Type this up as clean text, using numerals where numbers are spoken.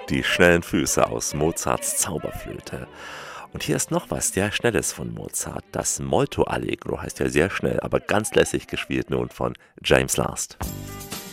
Die schnellen Füße aus Mozarts Zauberflöte. Und hier ist noch was sehr Schnelles von Mozart. Das Molto Allegro heißt ja sehr schnell, aber ganz lässig gespielt nun von James Last.